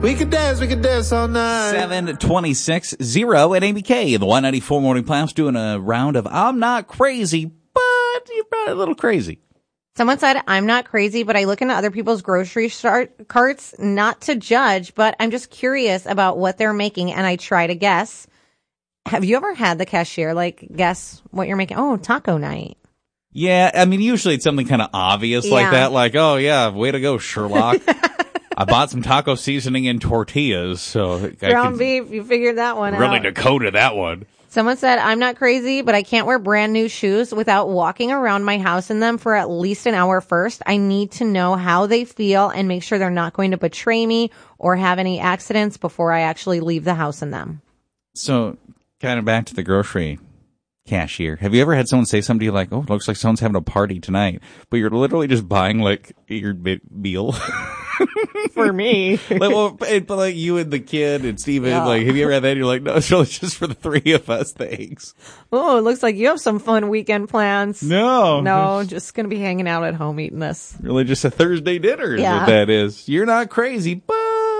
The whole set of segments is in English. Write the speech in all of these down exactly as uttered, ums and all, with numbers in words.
We could dance, we could dance all night. seven twenty-six, zero at A B K. The one ninety-four Morning Plows doing a round of I'm not crazy, but you're probably a little crazy. Someone said, I'm not crazy, but I look into other people's grocery start carts, not to judge, but I'm just curious about what they're making, and I try to guess. Have you ever had the cashier, like, guess what you're making? Oh, taco night. Yeah, I mean, usually it's something kind of obvious Yeah. like that. Like, oh, yeah, way to go, Sherlock. I bought some taco seasoning and tortillas, so I Ground can beef, you figured that one really out. decoded that one. Someone said, I'm not crazy, but I can't wear brand new shoes without walking around my house in them for at least an hour first. I need to know how they feel and make sure they're not going to betray me or have any accidents before I actually leave the house in them. So, kind of back to the grocery cashier. Have you ever had someone say something to you like, oh, it looks like someone's having a party tonight, but you're literally just buying, like, your big meal? For me. like, well, but like you and the kid and Steven, Yeah. like, have you ever had that? You're like, no, it's really just for the three of us, thanks. Oh, it looks like you have some fun weekend plans. No. No, just going to be hanging out at home eating this. Really just a Thursday dinner is Yeah. what that is. You're not crazy, but...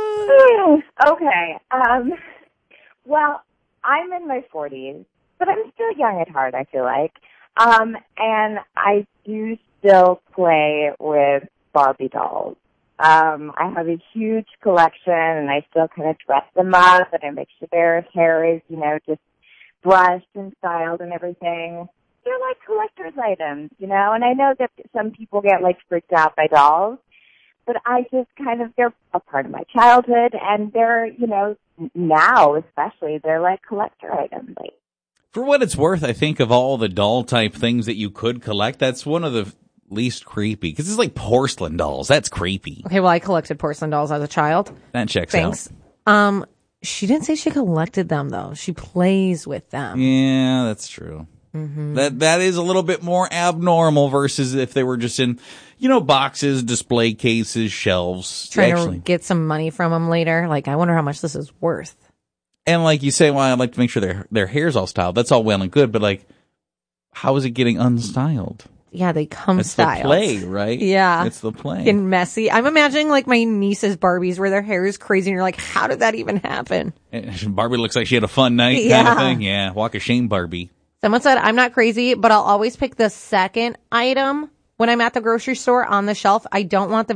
Okay. Um, well, I'm in my forties, but I'm still young at heart, I feel like. Um, and I do still play with Barbie dolls. Um, I have a huge collection, and I still kind of dress them up, and I make sure their hair is, you know, just brushed and styled and everything. They're like collector's items, you know, and I know that some people get, like, freaked out by dolls, but I just kind of, they're a part of my childhood, and they're, you know, now especially, they're like collector items. Like, For what it's worth, I think of all the doll-type things that you could collect, that's one of the least creepy. Because it's like porcelain dolls. That's creepy. Okay, well, I collected porcelain dolls as a child. That checks Thanks. out. Um, she didn't say she collected them, though. She plays with them. Yeah, that's true. Mm-hmm. That That is a little bit more abnormal versus if they were just in, you know, boxes, display cases, shelves. Trying Actually. to get some money from them later. Like, I wonder how much this is worth. And like you say, well, I'd like to make sure their their hair's all styled. That's all well and good, but like, how is it getting unstyled? Yeah, they come It's styled. the play, right? Yeah. It's the play. And messy. I'm imagining like my niece's Barbies where their hair is crazy and you're like, how did that even happen? And Barbie looks like she had a fun night kind Yeah. of thing. Yeah, walk of shame, Barbie. Someone said, I'm not crazy, but I'll always pick the second item when I'm at the grocery store on the shelf. I don't want the